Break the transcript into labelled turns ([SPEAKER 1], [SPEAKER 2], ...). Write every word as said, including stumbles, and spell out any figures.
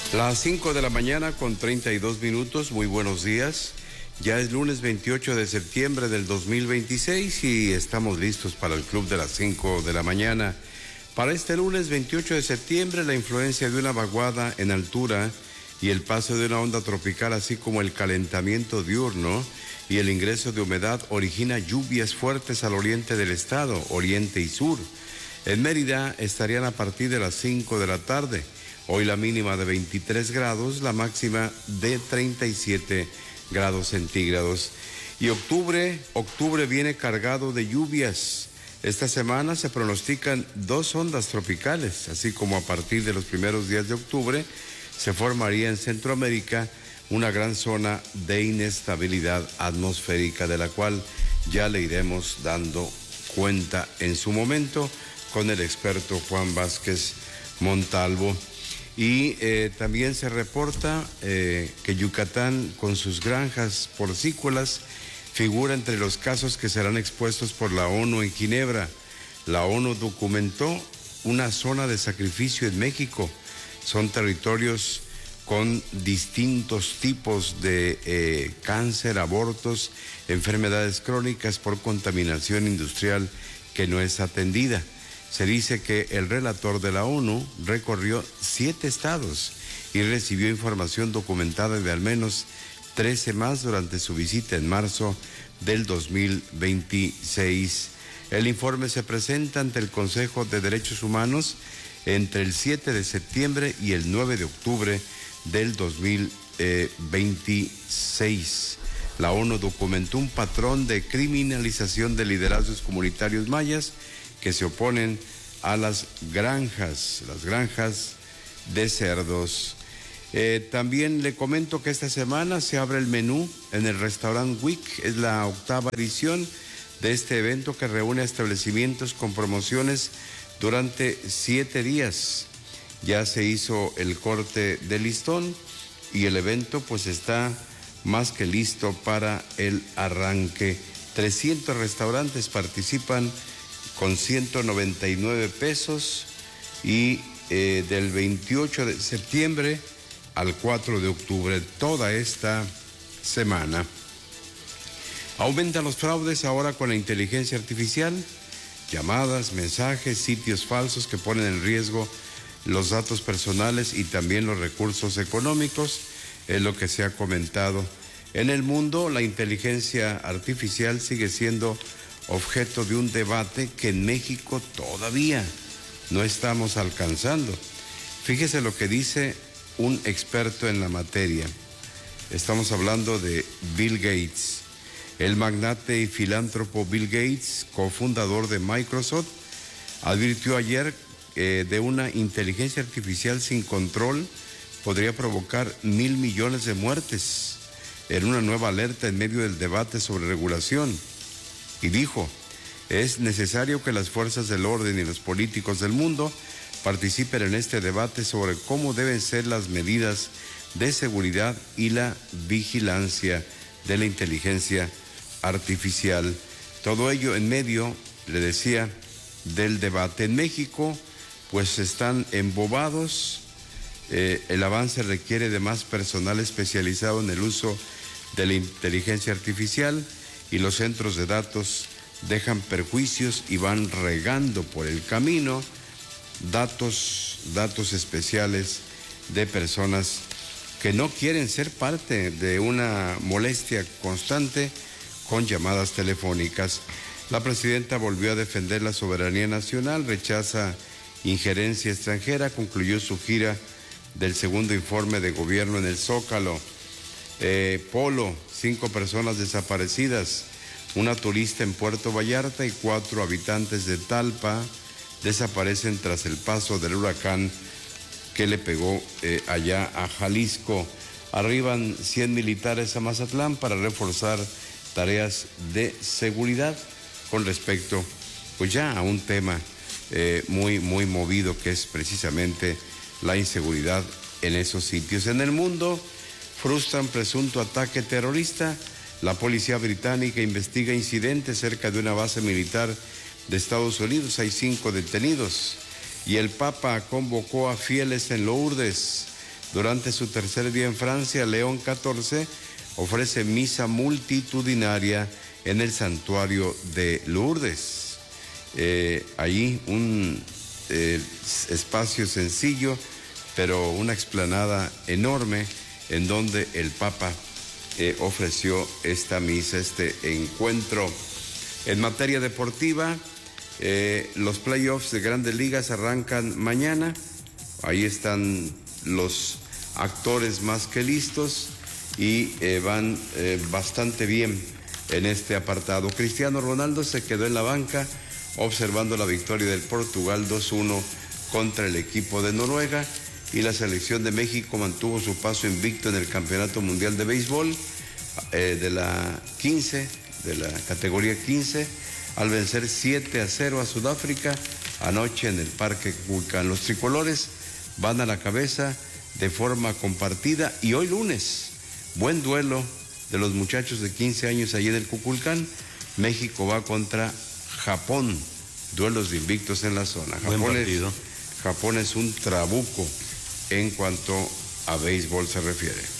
[SPEAKER 1] Las cinco de la mañana con treinta y dos minutos, muy buenos días. Ya es lunes veintiocho de septiembre del dos mil veintiséis y estamos listos para el club de las cinco de la mañana. Para este lunes veintiocho de septiembre, la influencia de una vaguada en altura y el paso de una onda tropical, así como el calentamiento diurno y el ingreso de humedad, origina lluvias fuertes al oriente del estado, oriente y sur. En Mérida estarían a partir de las cinco de la tarde. Hoy la mínima de veintitrés grados, la máxima de treinta y siete grados centígrados. Y octubre, octubre viene cargado de lluvias. Esta semana se pronostican dos ondas tropicales, así como a partir de los primeros días de octubre se formaría en Centroamérica una gran zona de inestabilidad atmosférica, de la cual ya le iremos dando cuenta en su momento con el experto Juan Vázquez Montalvo. Y eh, también se reporta eh, que Yucatán, con sus granjas porcícolas, figura entre los casos que serán expuestos por la ONU en Ginebra. La ONU documentó una zona de sacrificio en México. Son territorios con distintos tipos de eh, cáncer, abortos, enfermedades crónicas por contaminación industrial que no es atendida. Se dice que el relator de la ONU recorrió siete estados y recibió información documentada de al menos trece más durante su visita en marzo del dos mil veintiséis. El informe se presenta ante el Consejo de Derechos Humanos entre el siete de septiembre y el nueve de octubre del dos mil veintiséis. La ONU documentó un patrón de criminalización de liderazgos comunitarios mayas que se oponen a las granjas, las granjas de cerdos. Eh, también le comento que esta semana se abre el menú en el Restaurant Week. Es la octava edición de este evento que reúne establecimientos con promociones durante siete días. Ya se hizo el corte de listón y el evento pues está más que listo para el arranque. trescientos restaurantes participan con ciento noventa y nueve pesos y eh, del veintiocho de septiembre al cuatro de octubre, toda esta semana. Aumentan los fraudes ahora con la inteligencia artificial, llamadas, mensajes, sitios falsos que ponen en riesgo los datos personales y también los recursos económicos, es lo que se ha comentado. En el mundo, la inteligencia artificial sigue siendo objeto de un debate que en México todavía no estamos alcanzando. Fíjese lo que dice un experto en la materia. Estamos hablando de Bill Gates. El magnate y filántropo Bill Gates, cofundador de Microsoft, advirtió ayer eh, de una inteligencia artificial sin control podría provocar mil millones de muertes en una nueva alerta en medio del debate sobre regulación. Y dijo, es necesario que las fuerzas del orden y los políticos del mundo participen en este debate sobre cómo deben ser las medidas de seguridad y la vigilancia de la inteligencia artificial. Todo ello en medio, le decía, del debate. En México, pues están embobados. Eh, el avance requiere de más personal especializado en el uso de la inteligencia artificial, y los centros de datos dejan perjuicios y van regando por el camino datos, datos especiales de personas que no quieren ser parte de una molestia constante con llamadas telefónicas. La presidenta volvió a defender la soberanía nacional, rechaza injerencia extranjera, concluyó su gira del segundo informe de gobierno en el Zócalo. Eh, Polo, cinco personas desaparecidas, una turista en Puerto Vallarta y cuatro habitantes de Talpa desaparecen tras el paso del huracán que le pegó eh, allá a Jalisco. Arriban cien militares a Mazatlán para reforzar tareas de seguridad con respecto pues ya a un tema eh, muy, muy movido, que es precisamente la inseguridad en esos sitios. En el mundo, frustran presunto ataque terrorista. La policía británica investiga incidentes cerca de una base militar de Estados Unidos. Hay cinco detenidos. Y el Papa convocó a fieles en Lourdes. Durante su tercer día en Francia, León catorce ofrece misa multitudinaria en el santuario de Lourdes. Eh, allí un eh, espacio sencillo, pero una explanada enorme en donde el Papa eh, ofreció esta misa, este encuentro. En materia deportiva, eh, los playoffs de Grandes Ligas arrancan mañana. Ahí están los actores más que listos y eh, van eh, bastante bien en este apartado. Cristiano Ronaldo se quedó en la banca observando la victoria del Portugal dos uno contra el equipo de Noruega, y la selección de México mantuvo su paso invicto en el Campeonato Mundial de Béisbol eh, de la quince, de la categoría quince, al vencer siete a cero a Sudáfrica anoche en el Parque Cuculcán. Los tricolores van a la cabeza de forma compartida, y hoy lunes, buen duelo de los muchachos de quince años allí en el Cuculcán. México va contra Japón, duelos de invictos en la zona. Japón es, Japón es un trabuco en cuanto a béisbol se refiere.